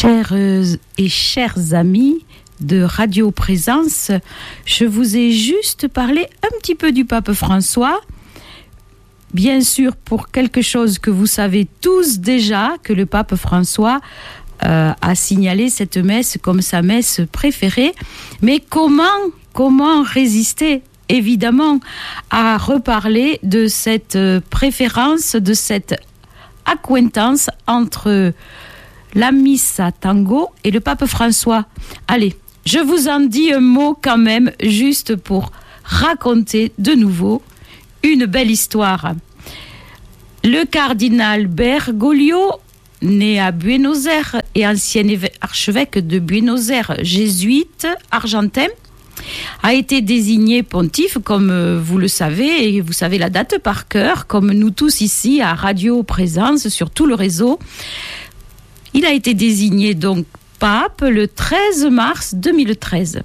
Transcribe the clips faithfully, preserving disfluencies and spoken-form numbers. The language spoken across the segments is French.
Chers et chers amis de Radio Présence, je vous ai juste parlé un petit peu du pape François. Bien sûr, pour quelque chose que vous savez tous déjà, que le pape François euh, a signalé cette messe comme sa messe préférée. Mais comment, comment résister, évidemment, à reparler de cette préférence, de cette acquaintance entre la Missa Tango et le pape François. Allez, je vous en dis un mot quand même, juste pour raconter de nouveau une belle histoire. Le cardinal Bergoglio, né à Buenos Aires et ancien archevêque de Buenos Aires, jésuite argentin, a été désigné pontife, comme vous le savez, et vous savez la date par cœur, comme nous tous ici à Radio Présence, sur tout le réseau. Il a été désigné donc pape le treize mars deux mille treize.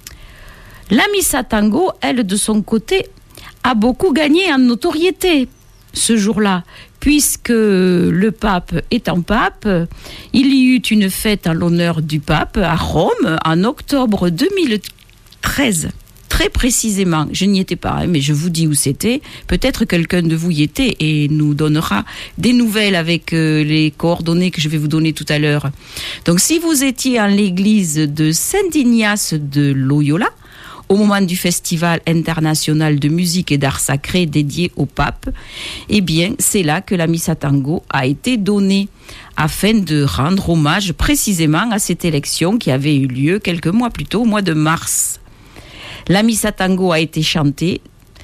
La Missa Tango, elle, de son côté, a beaucoup gagné en notoriété ce jour-là, puisque le pape étant pape, il y eut une fête en l'honneur du pape à Rome en octobre deux mille treize. Très précisément, je n'y étais pas, hein, mais je vous dis où c'était. Peut-être quelqu'un de vous y était et nous donnera des nouvelles avec euh, les coordonnées que je vais vous donner tout à l'heure. Donc, si vous étiez en l'église de Saint-Ignace de Loyola, au moment du Festival international de musique et d'art sacré dédié au pape, eh bien, c'est là que la Missa Tango a été donnée, afin de rendre hommage précisément à cette élection qui avait eu lieu quelques mois plus tôt, au mois de mars. La Missa Tango a été chantée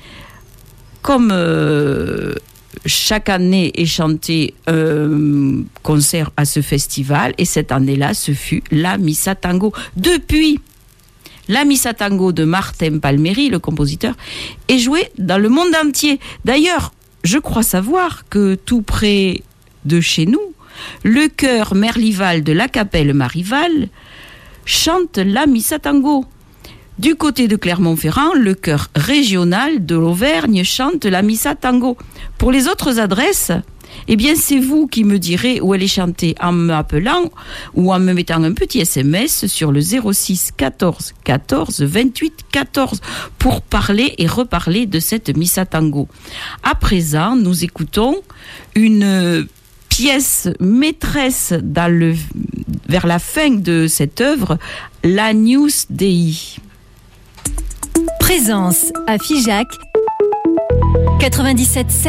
comme euh, chaque année est chanté un euh, concert à ce festival, et cette année-là, ce fut la Missa Tango. Depuis, la Missa Tango de Martin Palmieri, le compositeur, est jouée dans le monde entier. D'ailleurs, je crois savoir que tout près de chez nous, le chœur Merlival de la Capelle Marival chante la Missa Tango. Du côté de Clermont-Ferrand, le chœur régional de l'Auvergne chante la Missa Tango. Pour les autres adresses, eh bien, c'est vous qui me direz où elle est chantée en m'appelant ou en me mettant un petit S M S sur le zéro six quatorze quatorze vingt-huit quatorze pour parler et reparler de cette Missa Tango. À présent, nous écoutons une pièce maîtresse dans le, vers la fin de cette œuvre, l'Agnus Dei. Présence à Figeac quatre-vingt-dix-sept.